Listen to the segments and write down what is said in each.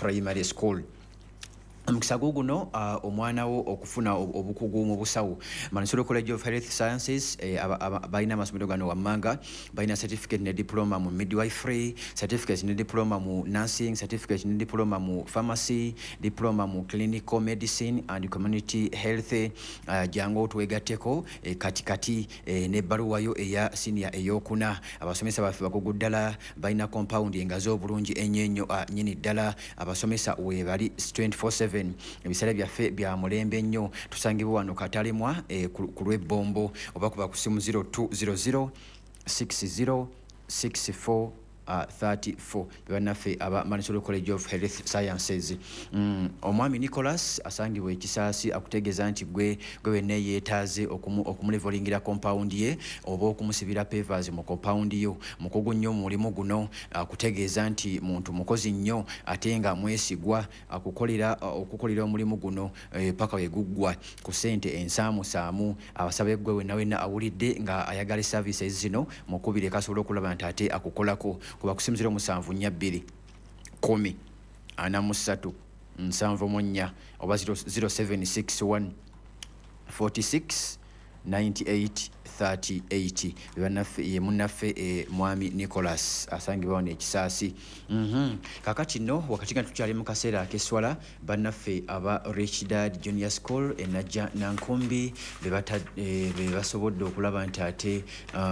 Primary School. Mukisa guno omwana wo okufuna obukugu mu busawo Mansolo College of Health Sciences balina amasomero gano wammanga balina certificate ne diploma mu midwifery, certificate ne diploma mu nursing, certificate ne diploma mu pharmacy, diploma mu clinical medicine and community health. Jango twegatteko katikati n'ebbaluwa yo eya senior eyokuna. Abasomesa baffe bakugu ddala balina compound engazo obulungi ennyo nnyini ddala. Abasomesa we bali 24/7 ebiseera byaffe bya mulembe nnyo. Tusangibwa wano Katalemwa ku lw'ebbombo oba kuba ku simu 0200 60 64 34 bannaffe aba Mansolo College of Health Sciences. Omwami Nicholas asangibwa ekisaasi akutegeeza nti gwe wenna yeetaaze okumulevolingira compound ye oba okumusibira pavers mu compound yo. Mukugu nnyo mulimu guno akutegeeza nti muntu mukozi nnyo ate nga mwesigwa okukolera omulimu guno paka we guggwa ku ssente ensaamusaamu. Abasabe gwe wenna awulidde nga ayagala services zino mukubire kasobola okulaba nti ate akukolako. Kuba kusimu 0742 10 43 74 oba 0761 46 98 38 bannaffe ye munnaffe mwami Nicholas asangibwa n'ekisaasi. Kakati no wakati nga tukyali mu kaseera ak'esswala bannaffe aba Rich Dad Junior School enajja Nankumbi be basobodde okulaba nti ate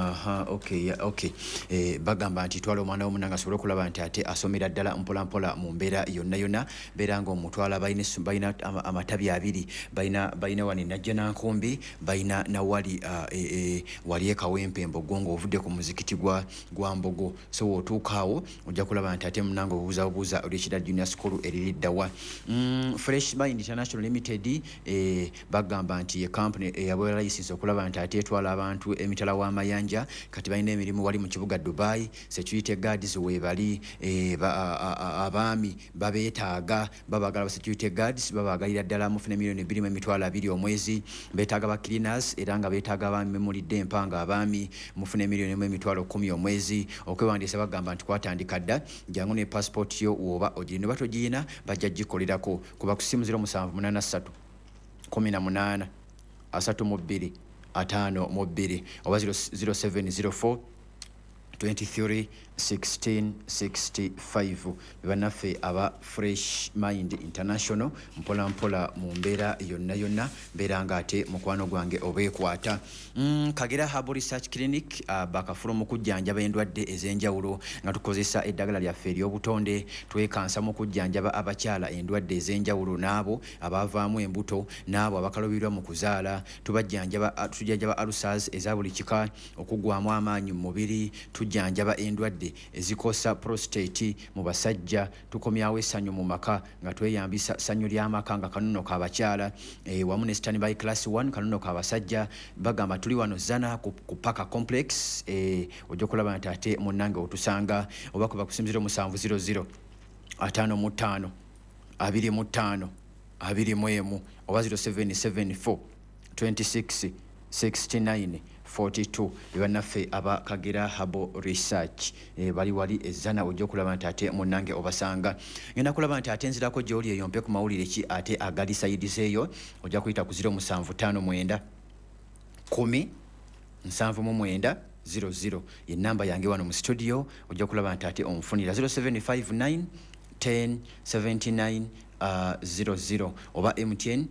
bagamba nti twala omwana w'omunanga asobole okulaba nti ate asomera ddala mpolampola mu mbeera yonna beera ng'omutwala balina amatabi 2 balina wano enajja Nankumbi balina nawali wali ekawempe Mbogo ng'ovudde ku muzikiti gwa Mbogo. So otuukaawo ojja kulaba nti ate munange obuuza Rich Dad Junior School eririddawa. Fresh Mind International Limited bagamba nti ye company eyabola license okulaba nti ate etwala abantu emitala w'amayanja kati balina emirimu wali mu kibuga Dubai. Security guards weebali abaami babeetaaga babagala ba security guards babagalira ddala mufune $2,200 omwezi. Beetaaga ba cleaners era nga beetaaga abaami memulidde empanga abaami mufune $1,1000 omwezi. Okwewandiisa bagamba nti kwatandika dda jangu ne passport yo oba ogirina oba togirina bajja gikolerako. Kuba ku simu 0783 18 32 52 oba 0704 23 16 65 bannaffe aba Fresh Mind International mpola mu mbeera yonna mbeera nga ate mukwano gwange obeekwata. Kagera Herbal Research Clinic bakafula mu kujjanjaba endwadde ez'enjawulo nga tukozesa eddagala lyaffe ery'obutonde. Twekansa mu kujjanjaba abakyala endwadde ez'enjawulo n'abo abaavaamu embuto n'abo abakalubirwa mu kuzaala. Tujjanjaba ulcers eza buli kika, okuggwaamu amaanyi mu mubiri. Tujjanjaba endwadde ezikosa prostate mu basajja. Tukomyawo essanyu mu maka nga tweyambisa ssanyu ly'amaka nga kanuno k'abakyala wamu ne standby class 1 kanuno k'abasajja. Bagamba tuli wano Zana ku Paka Complex. Ojja kulaba nti ate munnange otusanga oba kuba kusimziro 700 55 25 21 oba 0774 26 69 42 bannaffe aba Kagera Herbal Research bali wali ezana ojja kulaba nti ate munnange obasanga. Ngenda kulaba nti ate nzirako gy'oli eyo mpe ku mawulire ki ate agali sayidize eyo ojja kuyita ku 0759 10 79 00 ye namba yange wano mu studio. Ojja kulaba nti ate omufunira 0759 10 79 00 oba MTN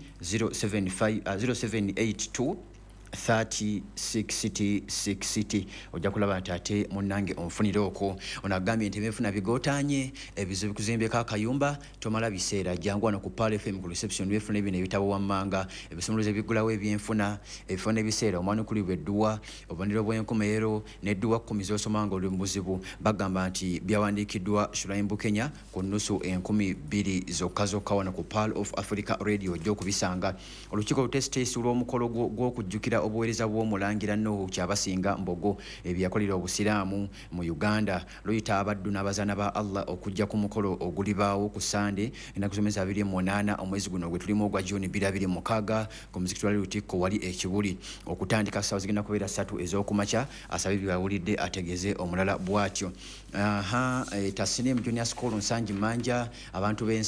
0782 30 60 60. Ojja kulaba nti ate munnange omufunire okwo. Ono agambye nti ebifuna bigootanye ebizibu kuzimbeko akayumba tomala biseera jangu wano ku Pal FM ku reception bifuna ebino ebitabo wammanga ebisomoloze biggulawo ebyenfuna ebifuna ebiseera omwana okulibwa edduwa obubonero bw'enkomerero n'edduwa 10 z'osomanga oli mu buzibu. Bagamba nti byawandiikiddwa Shulayimbu Kenya ku nnusu 20,000 zokka wano ku Pearl of Africa Radio ojja okubisanga. Olukiiko lutesitesi olw'omukolo gw'okujjukira obuweereza bw'omulangira Nuhu Kyabasinga Mbogo ebyakolera obusiraamu mu Uganda luyita abaddu n'abazaana ba Allah okujja ku mukolo ogulibaawo ku Sande ennaku z'omwezi 28 omwezi guno gwe tulimu ogwa June 2026 ku muzikiti wa Lutikko wali ekibuli okutandika ssaawa zigenda kubeera 3 ez'okumakya. Asabye byawulidde ategeze omulala bw'atyo. Tasnim Junior School Nsangi Manja abantu